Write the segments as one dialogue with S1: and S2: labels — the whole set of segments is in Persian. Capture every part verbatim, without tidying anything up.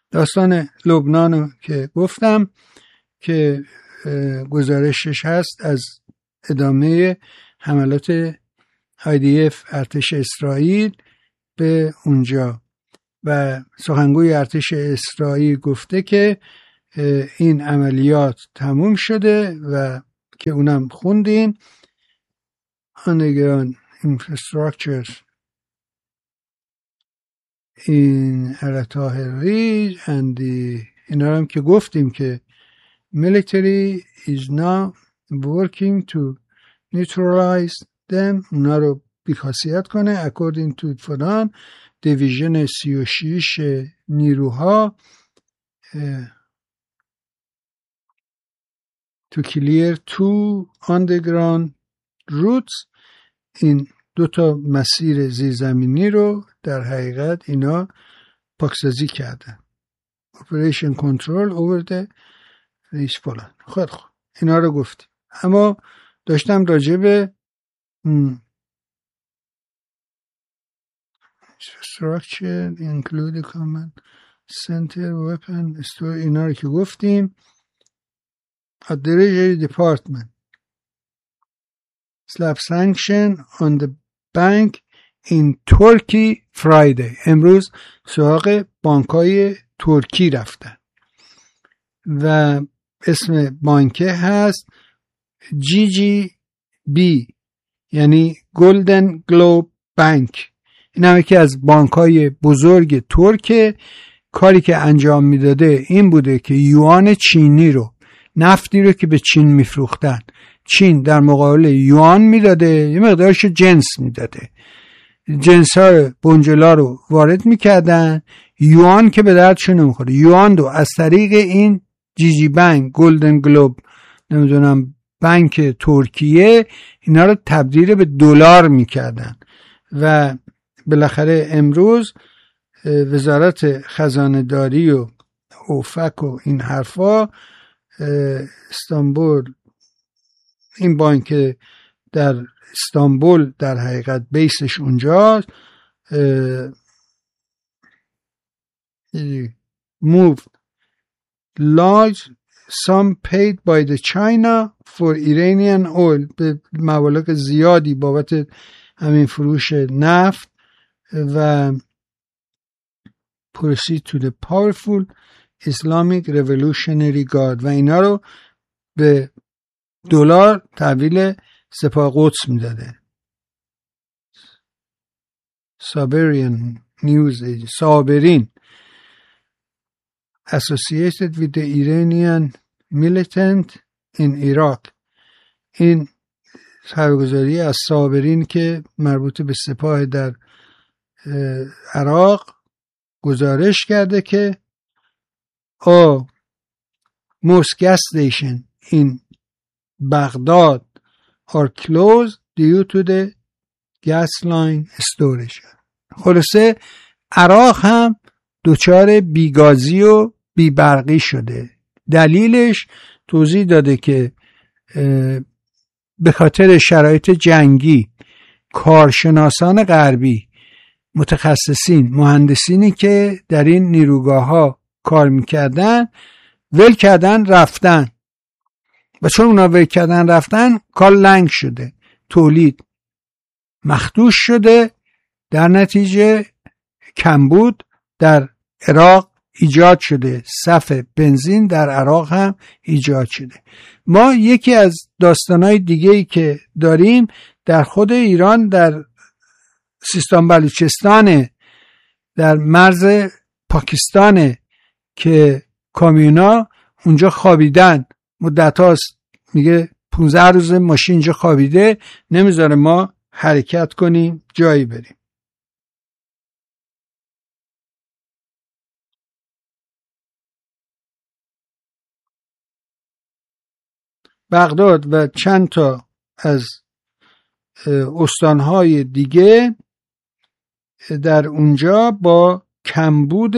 S1: داستان لبنانو که گفتم که گزارشش هست از ادامه حملات آی دی اف ارتش اسرائیل به اونجا و سخنگوی ارتش اسرائیل گفته که این عملیات تموم شده و که اونم خوندیم underground infrastructure in Al-Tahrir and the اینا هم که گفتیم که military is now working to neutralize them اونا رو بی‌خاصیت کنه according to فلان دیویژن سی و شش نیروها to clear two underground routes این دوتا مسیر زیرزمینی رو در حقیقت اینا پاکسازی کردن operation control over the ریس فلان. خود خود اینا رو گفتیم. اما داشتم راجع به structure include command center weapon store اینا رو که گفتیم. Treasury Department slap sanction on the bank in Turkey Friday. امروز سراغ بانکای ترکی رفتن و اسم بانکه هست جی جی بی یعنی گلدن گلوب بانک. این هم یکی از بانکای بزرگ ترکه. کاری که انجام میداده این بوده که یوان چینی رو نفتی رو که به چین میفروختن چین در مقابل یوان میداده یه مقدارش جنس میداده جنس ها بنجلا رو وارد میکردن یوان که به دردشون نمیخوره یوان رو از طریق این جی جی بانک گلدن گلوب نمیدونم بانک ترکیه اینا رو تبدیل به دلار میکردن و بالاخره امروز وزارت خزانه داری و اوفک و این حرفا استانبول این بانک در استانبول در حقیقت بیسش اونجاست move large sum paid by the China for Iranian oil به مبالغ زیادی بابت همین فروش نفت و proceed to the powerful Islamic Revolutionary Guard و اینا رو به دلار تحویل سپاه قدس میداده. Saberian News Agency صابرین associated with the Iranian militant in Iraq. این خبرگزاری از صابرین که مربوط به سپاه در عراق گزارش کرده که oh most gas station in Baghdad are closed due to the gas line storage. خلاصه عراق هم دچار بیگازی و بیبرقی شده. دلیلش توضیح داده که به خاطر شرایط جنگی کارشناسان غربی متخصصین مهندسینی که در این نیروگاه ها کار میکردن ول کردن رفتن و چون اونا ول کردن رفتن کار لنگ شده تولید مخدوش شده در نتیجه کمبود در عراق ایجاد شده صف بنزین در عراق هم ایجاد شده. ما یکی از داستانهای دیگه‌ای که داریم در خود ایران در سیستان بلوچستان در مرز پاکستان که کامیونا اونجا خوابیدن مدت هاست میگه پونزده روز ماشین اینجا خوابیده نمیذاره ما حرکت کنیم جایی بریم. بغداد و چند تا از استانهای دیگه در اونجا با کمبود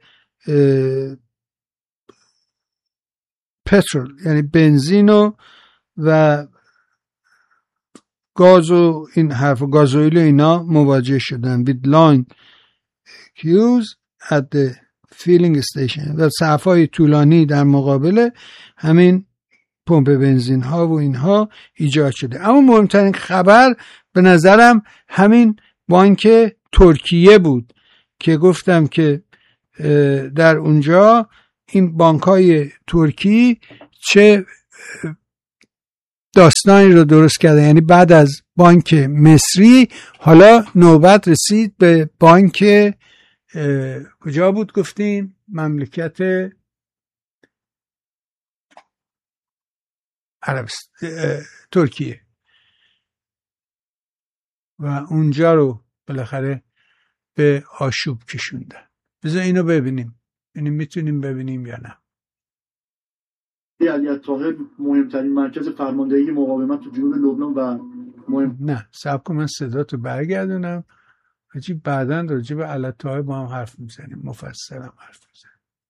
S1: پترول یعنی بنزین و و گاز و این حرف گازوئیل اینا مواجه شدن with long queues at the فیلینگ استیشن و صف‌های طولانی در مقابل همین پمپ بنزین ها و اینها ایجاد شده. اما مهمترین خبر به نظرم همین بانک ترکیه بود که گفتم که در اونجا این بانک های ترکی چه داستانی رو درست کرده. یعنی بعد از بانک مصری حالا نوبت رسید به بانک کجا بود گفتین؟ مملکت عربستان، ترکیه، و اونجا رو بالاخره به آشوب کشوندن. بذار اینو ببینیم، یعنی میتونیم ببینیم یا نه.
S2: علی الطاهر مهمترین مرکز فرماندهی مقاومت تو جنوب لبنان و مهم...
S1: نه صبر کن من صداتو برگردونم، حاجی بعداً راجع به علی الطاهر با هم حرف میزنیم، مفصل هم حرف میزنیم.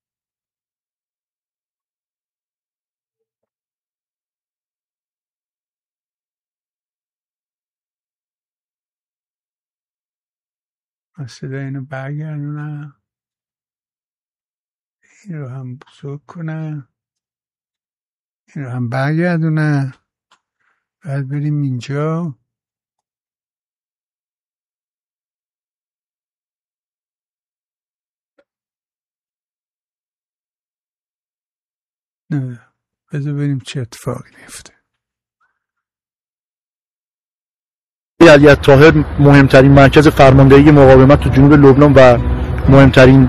S1: من صدا اینو برگردونم، این رو هم بزرگ کنم، این رو هم برگردونم، بعد بریم اینجا. نه بذار بریم چه اتفاقی میفته.
S2: علی الطاهر مهمترین مرکز فرماندهی مقاومت تو جنوب لبنان و مهمترین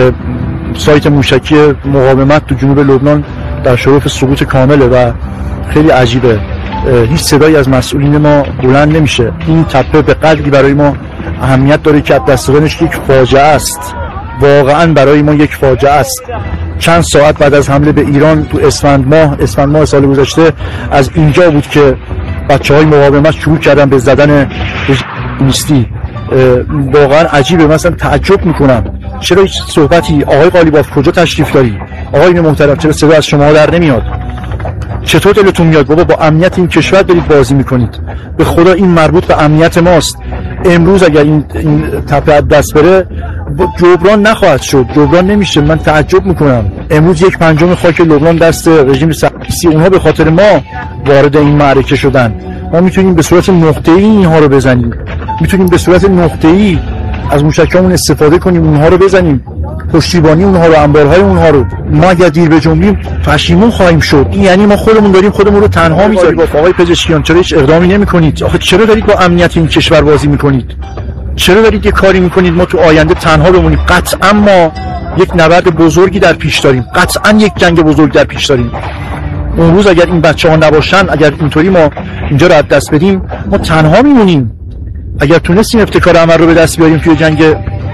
S2: سایت موشکی مقاومت تو جنوب لبنان در شرف سقوط کامله و خیلی عجیبه. هیچ صدایی از مسئولین ما بلند نمیشه. این تپه به قدری برای ما اهمیت داره که دستورانش یک فاجعه است، واقعا برای ما یک فاجعه است. چند ساعت بعد از حمله به ایران تو اسفند ماه اسفند ماه سال گذشته از اینجا بود که بچه‌های مقاومت شروع کردن به زدن نیستی. واقعا عجیبه. مثلا تعجب میکنم چرا هیچ صحبتی آقای قالیباف کجا تشریف داری؟ آقای محترم چرا صدا از شما در نمیاد؟ چطور دلتون میاد بابا با امنیت این کشور دارید بازی میکنید؟ به خدا این مربوط به امنیت ماست. امروز اگر این این تپه دست بره جبران نخواهد شد، جبران نمیشه. من تعجب میکنم امروز یک پنجم خاک لبنان دست رژیم صهیونیستی، اونها به خاطر ما وارد این معرکه شدن. ما میتونیم به صورت نقطه‌ای اینها رو بزنیم، میتونیم به صورت نقطه‌ای از موشکامون استفاده کنیم، اونها رو بزنیم، پشتیبانی اونها رو، انبارهای اونها رو. ما اگر دیر بجنبیم پشیمون خواهیم شد. این یعنی ما خودمون داریم خودمون رو تنها میذاریم. آقای پزشکیان چرا هیچ اقدامی نمی‌کنید؟ آخه چرا دارید با امنیت این کشور بازی می‌کنید؟ چرا دارید یه کاری می‌کنید ما تو آینده تنها بمونیم؟ قطعا ما یک نبرد بزرگی در پیش داریم، قطعا یک جنگ بزرگ در پیش داریم. اون روز اگر این بچه‌ها نباشن، اگر اینطوری ما اینجا رو از دست بدیم، ما تنها میمونیم. اگر تونستیم ابتکار عمل رو به دست بیاریم توی جنگ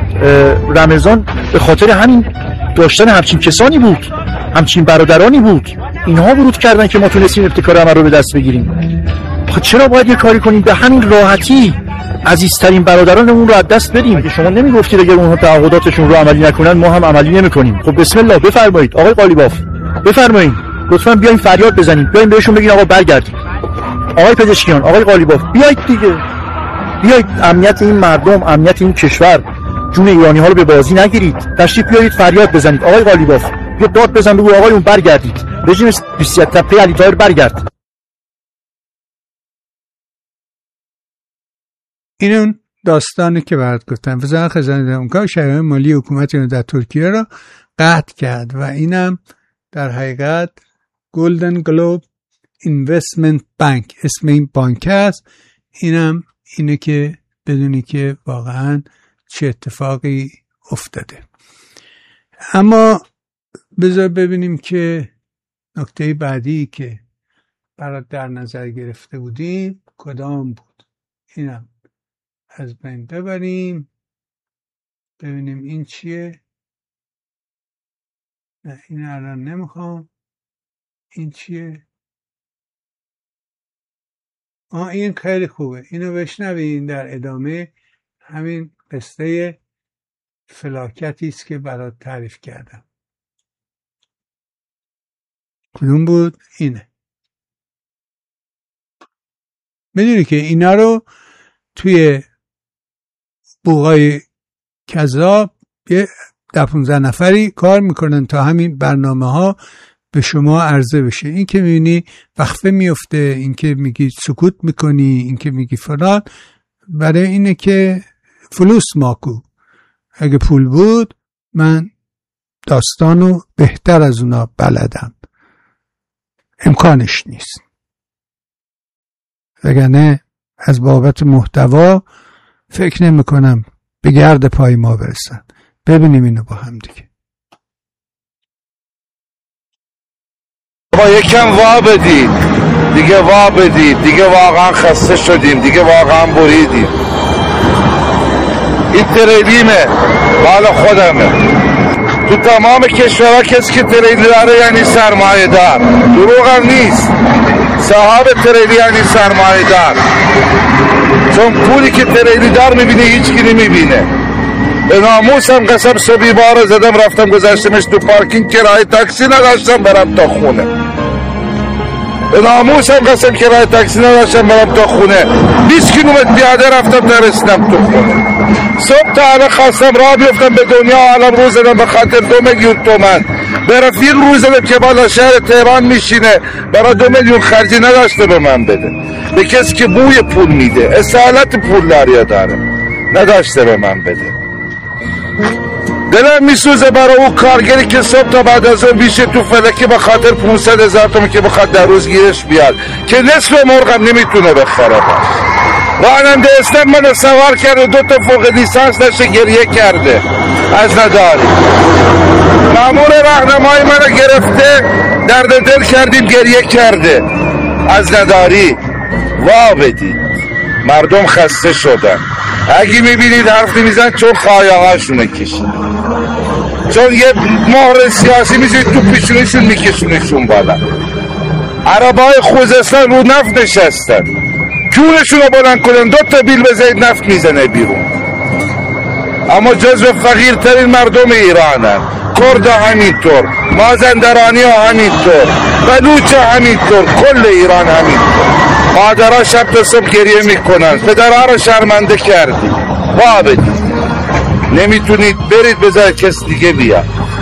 S2: رمضان، به خاطر همین داشتن همچین کسانی بود، همچین برادرانی بود. اینها ورود کردن که ما تونستیم ابتکار عمل رو به دست بگیریم. خب چرا باید یه کاری کنیم به همین راحتی عزیزترین برادرانمون رو از دست بدیم؟ اگه شما نمیگفتید اگر اونها تعهداتشون رو عملی نکنن ما هم عملی نمی‌کنیم. خب بسم الله بفرمایید آقای قالیباف، بفرمایید لطفاً بیاین فریاد بزنید، بیاین بهشون بگین آقا برگردید. آقای پزشکیان، آقای قالیباف بیایید دیگه، بیایید. امنیت این مردم، امنیت این کشور، جون ایرانی ها رو به بازی نگیرید. تشریف بیارید فریاد بزنید آقای قالیباف، بیا داد بزن بگو آقایون برگردید، رژیم بیست تپه علی طاهر برگرد.
S1: این اون داستانی که برات گفتم. وزارت خزانه دموکرات شرایط مالی حکومت ایران در ترکیه را قطع کرد و اینم در حقیقت گلدن گلوب اینوستمنت بانک اسم این بانک است. اینم اینه که بدونی که واقعا چه اتفاقی افتاده. اما بذار ببینیم که نکته بعدی که برات در نظر گرفته بودیم کدام بود. اینم از بین ببریم ببینیم این چیه. نه این الان نمیخوام. این چیه؟ آه این خیلی خوبه، اینو بشنوین در ادامه همین قصه فلاکتی است که برات تعریف کردم. کدوم بود؟ اینه. میدونی که اینا رو توی بوغای کذاب یه ده پونزده نفری کار میکنن تا همین برنامه ها به شما عرضه بشه. این که میبینی وقفه میفته، این که میگی سکوت میکنی، این که میگی فلان، برای اینه که فلوس ماکو. اگه پول بود من داستانو بهتر از اونا بلدم. امکانش نیست. وگرنه از بابت محتوا فکر نمی کنم به گرد پای ما برسن. ببینیم اینو با هم دیگه.
S3: با یکم وا بدید دیگه، وا بدید دیگه، واقعا خسته شدیم دیگه، واقعا بریدیم. این تریلیمه، مال خودمه. تو تمام کشورها کسی که تریلی داره یعنی سرمایه دار. دروغ هم نیست، صاحب تریلی یعنی سرمایه دار. چون پولی که تریلی دار میبینه هیچ کی نمیبینه. به ناموسم قسم صبحی بار زدم رفتم گذاشتمش تو پارکینگ، کرایه تاکسی نداشتم برم تا خونه. به ناموسم قسم کرایه تاکسی نداشتم برم تا خونه. بیست کیلومتر پیاده رفتم تا رسیدم تو خونه. صبح تا الان خواستم راه بیفتم به دنیا عالم رو زدم به خاطر دو میلیون تومن. به رفیق رو زدم که بالا شهر تهران میشینه، برای دو میلیون خرجی نداشته به من بده. به کسی که بوی پول میده، اصالت پول داریا داره، نداشته به من بده. دلم میسوزه برای اون کارگری که صبح تا بعد از اون بیشه تو فلکی به خاطر پانصد هزار تومان که بخواد در روز گیرش بیاد، که نصف مرغم نمیتونه بخره باش. راننده اسلام من سوار کرده، دو تا فوق لیسانس داشته، گریه کرده از نداری. مامور راهنمای منو گرفته، درد دل کردیم، گریه کرده از نداری. وا بدید، مردم خسته شدن. اگه میبینید حرف نمیزن چون خواهی هاشونه کشید، چون یه مهر سیاسی میزید تو پیشونیشون میکشونشون بالا. عربای خوزستان رو نفت نشستن، کونشون رو بلند کنن، دو تا بیل بزنید نفت میزنه بیرون. اما جزو فقیرترین مردم ایرانن. کرد همینطور، مازندرانی ها همینطور، بلوچ همینطور، کل ایران همینطور. مادرها شب تا صبح گریه میکنن، پدرها رو شرمنده کردی. وا بدید، نمیتونید برید بذار کس دیگه بیاد.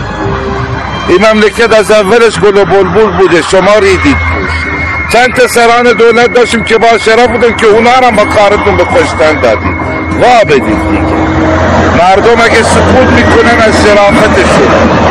S3: این مملکت از اولش گل و بلبل بوده، شما ریدید توش. چند تا سران دولت داشتیم که با شرف بودن که اونا هم با کارتون به کشتن دادید. وا بدید دیگه. مردم اگه سکوت میکنن از شرافتشون،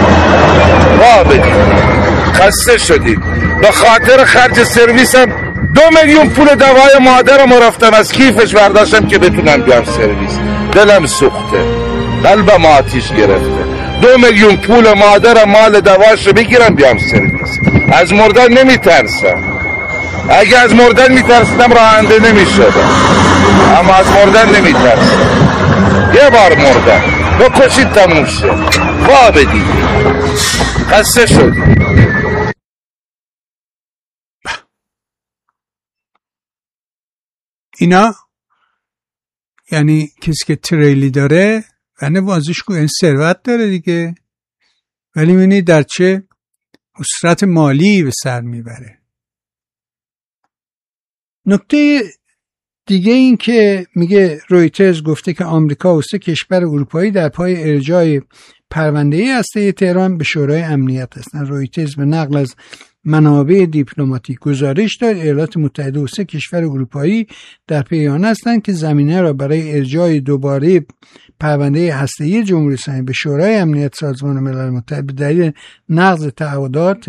S3: وا بدید. خسته شدید. به خاطر خرج سرویس هم دو میلیون پول دوای مادرم رفتم از کیفش برداشتم که بتونم بیام سرویس. دلم سوخته، قلبم آتیش گرفته. دو میلیون پول مادرم مال دواشو بگیرم بیام سرویس. از مردن نمیترسم. اگه از مردن میترسیدم راننده نمیشدم، اما از مردن نمیترسم. یه بار مردم بکشید تموم شه. وا بدید. خسته شدید.
S1: اینا یعنی کسی که تریلی داره و بازش کو این ثروت داره دیگه، ولی میبینی در چه اسرت مالی به سر میبره. نکته دیگه این که میگه رویترز گفته که آمریکا و سه کشور اروپایی در پای ارجاع پرونده هسته تهران به شورای امنیت هستند. رویترز به نقل از منابع دیپلماتیک گزارش داد ایالات متحده و سه کشور اروپایی در پی آن هستند که زمینه را برای ارجاع دوباره پرونده هسته‌ای جمهوری اسلامی به شورای امنیت سازمان ملل متحد به دلیل نقض تعهدات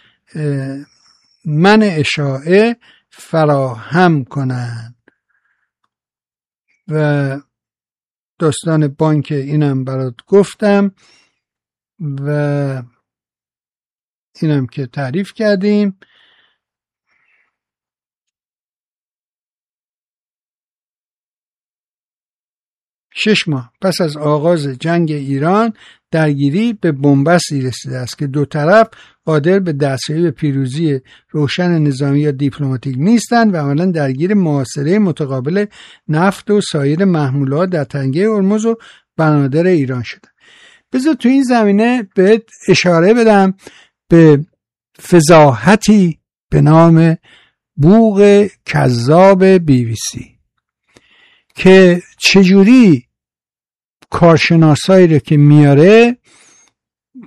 S1: منع اشاعه فراهم کنند. و داستان بانک اینم برات گفتم و اینم که تعریف کردیم. شش ماه پس از آغاز جنگ ایران درگیری به بنبستی رسیده است که دو طرف قادر به دستیابی به پیروزی روشن نظامی یا دیپلماتیک نیستند و عملاً درگیر محاصره متقابل نفت و سایر محمولات در تنگه هرمز و بنادر ایران شدند. بذار تو این زمینه بهت اشاره بدم به فضاحتی به نام بوق کذاب بی بی سی که چجوری کارشناسایی رو که میاره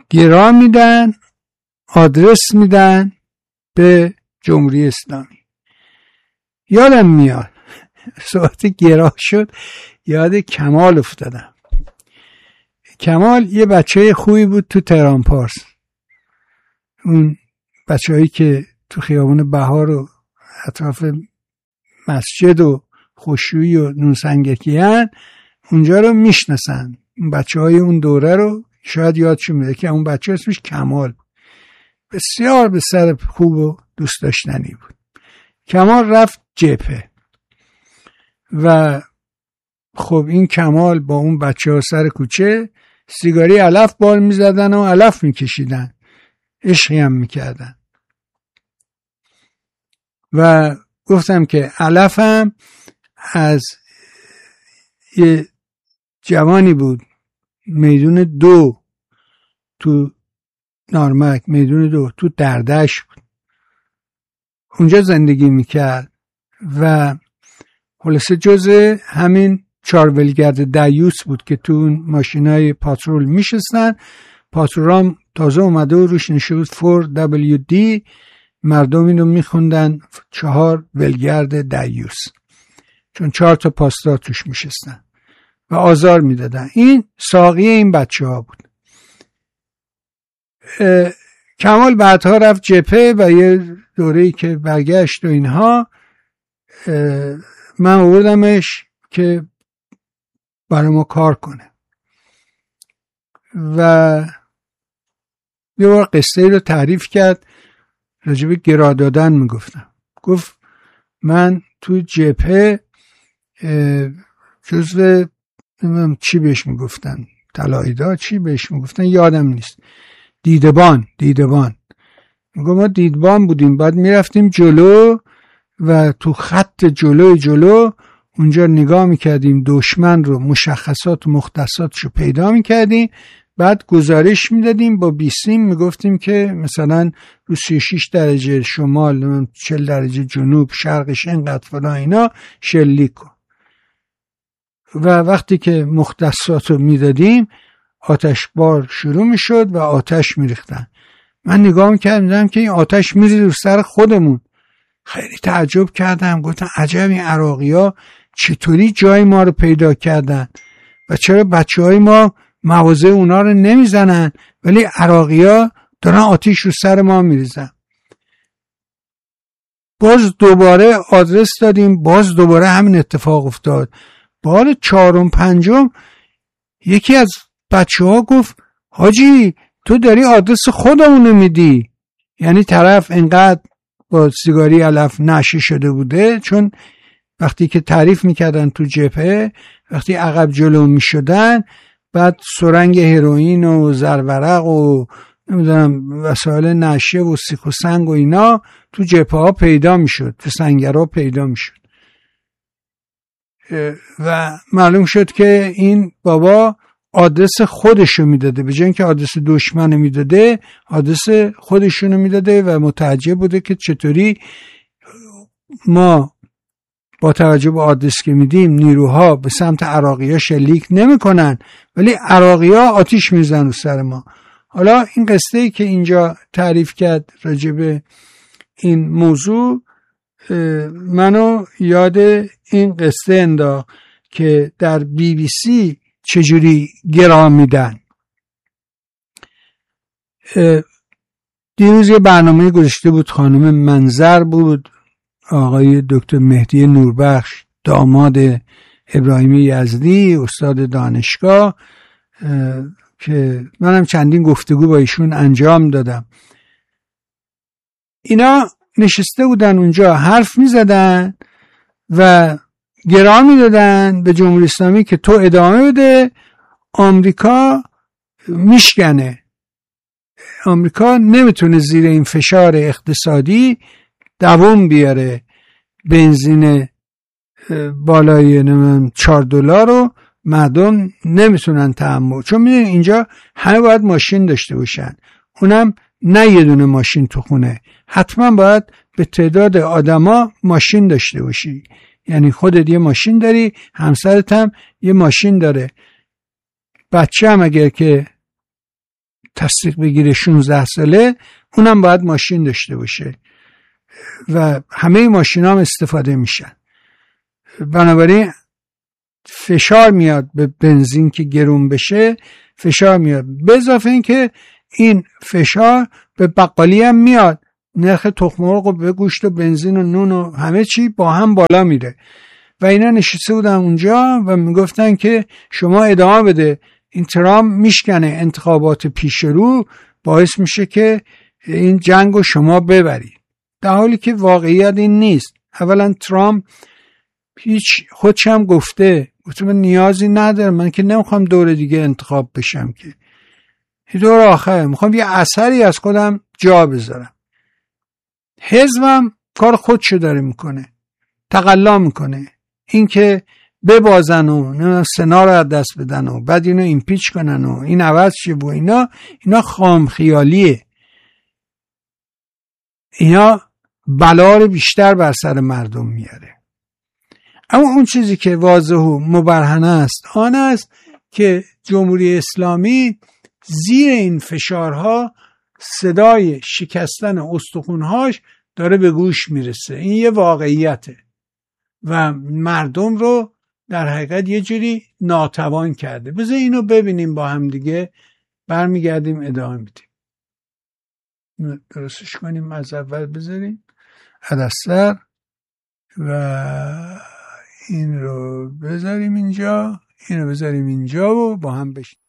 S1: گرا میدن، آدرس میدن به جمهوری اسلامی. یادم میاد صحبت گرا شد، یاد کمال افتادم. کمال یه بچه خوبی بود تو تهران پارس، اون بچه هایی که تو خیابون بهار و اطراف مسجد و خوشویی و نونسنگکی هن اونجا رو میشناسن. بچه های اون دوره رو شاید یادشون میده که اون بچه اسمش کمال، بسیار به سر خوب و دوست داشتنی بود. کمال رفت جبهه و خب این کمال با اون بچه ها سر کوچه سیگاری علف بال میزدن و علف میکشیدن، عشقی هم میکردن. و گفتم که علف هم از یه جوانی بود میدون دو تو نارمک، میدون دو تو دردش بود، اونجا زندگی میکرد و خلاصه جزء همین چارولگرد دیوس بود که تو اون ماشینای پاترول میشستن. پاترول تازه اومده و روش نشه بود فور دبلیو دی، مردم اینو میخوندن چهار ولگرد دیوس، چون چهار تا پاسدار توش میشستن و آزار میدادن. این ساقی این بچه ها بود. کمال بعدها رفت جبهه و یه دوره‌ای که برگشت و اینها من آوردمش که برای ما کار کنه و یه بار قصه رو تعریف کرد، راجب گرا دادن میگفتم. گفت من تو جبهه جزو نمیدونم چی بهش میگفتن، طلایی‌دا چی بهش میگفتن یادم نیست، دیدبان دیدبان میگم ما دیدبان بودیم، بعد میرفتیم جلو و تو خط جلو جلو اونجا نگاه میکردیم دشمن رو، مشخصات و مختصاتش رو پیدا میکردیم، بعد گزارش میدادیم با بیسیم، میگفتیم که مثلا رو سی و شش درجه شمال، چهل درجه جنوب، شرقش اینقدر فلان اینا شلیک کن. و وقتی که مختصات رو میدادیم آتش بار شروع میشد و آتش میریختن. من نگاه میکردم دیدم که این آتش میریزه رو سر خودمون. خیلی تعجب کردم، گفتم عجب این عراقی ها چطوری جای ما رو پیدا کردن و چرا بچه های ما مواضع اونا رو نمیزنن ولی عراقی ها دارن آتیش رو سر ما میریزن. باز دوباره آدرس دادیم، باز دوباره همین اتفاق افتاد. بار چهارم پنجم یکی از بچه ها گفت حاجی تو داری آدرس خودمونو میدی. یعنی طرف انقدر با سیگاری علف نشی شده بوده، چون وقتی که تعریف میکردن تو جبهه، وقتی عقب جلو میشدن بعد سرنگ هروئین و زرورق و نمیدونم وسایل نشه و سیخ و سنگ و اینا تو جبهه ها پیدا میشد، تو سنگرها پیدا میشد و معلوم شد که این بابا آدرس خودشو میداده، به جای اینکه آدرس دشمن میداده آدرس خودشونو میداده و متعجب بوده که چطوری ما با توجه به آدرس که میدیم نیروها به سمت عراقی ها شلیک نمی کنن ولی عراقی ها آتیش میزنن رو سر ما. حالا این قصه ای که اینجا تعریف کرد راجب این موضوع منو یاد این قصه انداخت که در بی بی سی چجوری گرا میدن. دیروز یه برنامه گذاشته بود، خانم منظر بود، آقای دکتر مهدی نوربخش داماد ابراهیم یزدی استاد دانشگاه، که منم چندین گفتگو با ایشون انجام دادم. اینا نشسته بودن اونجا حرف می زدن و گرا می دادن به جمهوری اسلامی که تو ادامه بده، آمریکا میشکنه، آمریکا نمیتونه زیر این فشار اقتصادی دوام بیاره، بنزین بالای نمیم چهار دلار رو مردم نمیتونن تحمل، چون میدونی اینجا همه باید ماشین داشته باشن، اونم نه یه دونه ماشین تو خونه، حتما باید به تعداد آدما ماشین داشته باشی، یعنی خودت یه ماشین داری، همسرت هم یه ماشین داره، بچه هم اگر که تصدیق بگیره شانزده ساله، اونم باید ماشین داشته باشه و همه ماشین هم استفاده میشن. بنابراین فشار میاد به بنزین که گرون بشه، فشار میاد. به اضافه این که این فشار به بقالی هم میاد، نرخ تخم مرغ و به گوشت و بنزین و نون و همه چی با هم بالا میره و اینا نشسته بودن اونجا و میگفتن که شما ادامه بده، این ترامپ میشکنه انتخابات پیش رو، باعث میشه که این جنگو شما ببری، در حالی که واقعیت این نیست. اولا ترامپ هیچ خودش هم گفته گفته من نیازی ندارم، من که نمیخوام دور دیگه انتخاب بشم، که دور آخره میخوام یه اثری از خودم جا بذارم. حزبم کار خودشو داره میکنه، تقلا میکنه، این که ببازن و سنا رو از دست بدن و بعد اینو ایمپیچ کنن و این عوض شه و اینا اینا خام خیالیه. اینا بلا رو بیشتر بر سر مردم میاره. اما اون چیزی که واضح و مبرهنه است آن است که جمهوری اسلامی زیر این فشارها صدای شکستن استخوان‌هاش داره به گوش میرسه. این یه واقعیته و مردم رو در حقیقت یه جوری ناتوان کرده. بذار اینو ببینیم با هم دیگه، برمیگردیم ادامه میدیم. درستش کنیم، از اول بذاریم حدثر و این رو بذاریم اینجا، این رو بذاریم اینجا و با هم بشیم.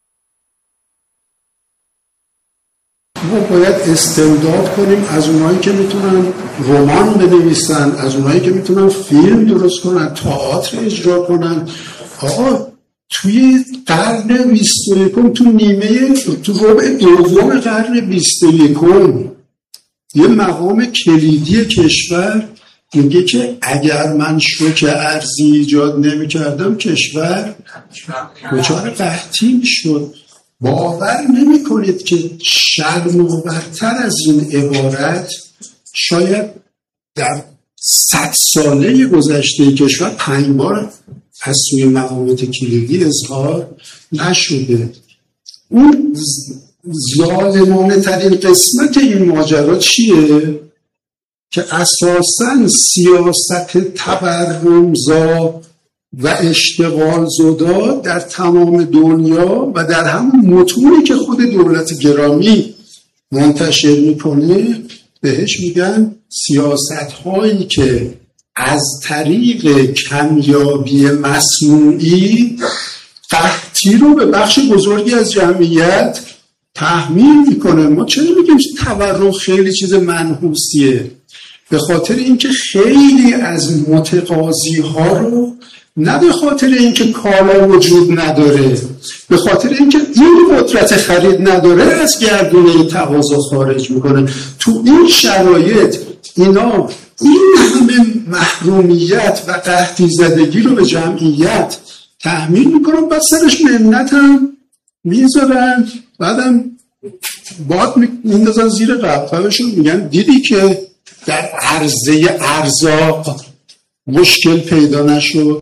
S4: ما باید استمداد کنیم از اونایی که میتونن رمان بنویسن، از اونایی که میتونن فیلم درست کنن، تئاتر اجرا کنن. آقا توی قرن بیست و یکم، تو نیمه تو ربع دوم قرن بیست و یکم، یه مقام کلیدی کشور میگه که اگر من شوک ارضی ایجاد نمی کردم کشور دچار قحطی میشد. باور نمی کنید که شرم‌آورتر از این عبارت شاید در صد ساله گذشته کشور پنج بار از سوی مقامات کلیدی اظهار نشده. اون ظالمانه ترین قسمت این ماجرا چیه؟ که اساساً سیاست تورمزا و اشتغال زدا در تمام دنیا و در همون متونی که خود دولت گرامی منتشر میکنه بهش میگن سیاست هایی که از طریق کمیابی مصنوعی قحطی رو به بخش بزرگی از جمعیت تحمیل میکنه. ما چرا میگیم تورم خیلی چیز منحوسیه؟ به خاطر اینکه خیلی از متقاضی ها رو، نه به خاطر اینکه کالا وجود نداره، به خاطر اینکه این قدرت خرید نداره، از گردونه تقاضا خارج میکنه. تو این شرایط اینا این همه محرومیت و قحطی زدگی رو به جمعیت تحمیل میکنن، بعد سرش منت هم میذارن، بعدم باد میندازن زیر قبقبشون، میگن دیدی که در عرضه ارزاق مشکل پیدا نشد.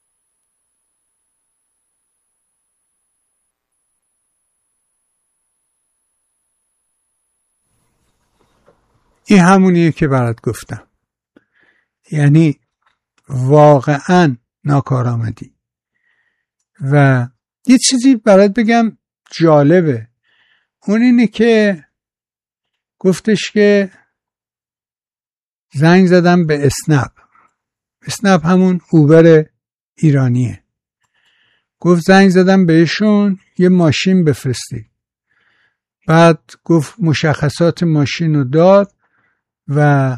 S1: این همونیه که برات گفتم، یعنی واقعا ناکارآمدی. و یه چیزی برات بگم جالبه، اون اینه که گفتش که زنگ زدم به اسنپ. اسنپ همون اوبر ایرانیه. گفت زنگ زدم بهشون یه ماشین بفرستی. بعد گفت مشخصات ماشین رو داد و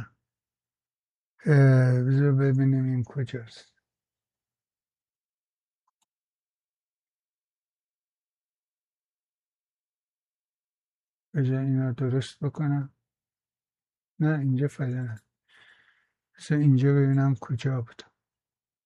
S1: بذار ببینیم این کجاست. بذار اینا درست بکنم. نه اینجا فعلا نه. بذار اینجا ببینم کجا بود.